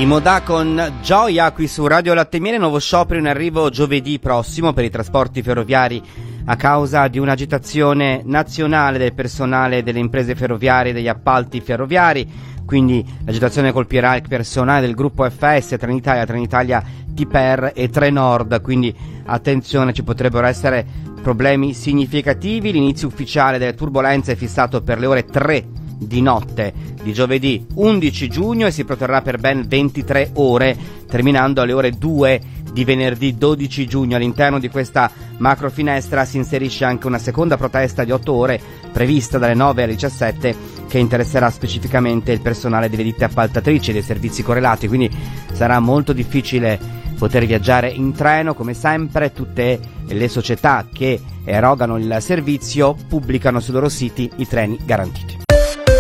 I Modà con Gioia qui su Radio Latte e Miele. Nuovo sciopero in arrivo giovedì prossimo per i trasporti ferroviari a causa di un'agitazione nazionale del personale delle imprese ferroviarie e degli appalti ferroviari. Quindi l'agitazione colpirà il personale del gruppo FS, Trenitalia, Tiper e Trenord. Quindi attenzione, ci potrebbero essere problemi significativi. L'inizio ufficiale delle turbolenze è fissato per le ore 3 di notte di giovedì 11 giugno e si protrarrà per ben 23 ore, terminando alle ore 2 di venerdì 12 giugno. All'interno di questa macro finestra si inserisce anche una seconda protesta di 8 ore prevista dalle 9 alle 17 che interesserà specificamente il personale delle ditte appaltatrici e dei servizi correlati, quindi sarà molto difficile poter viaggiare in treno. Come sempre tutte le società che erogano il servizio pubblicano sui loro siti i treni garantiti.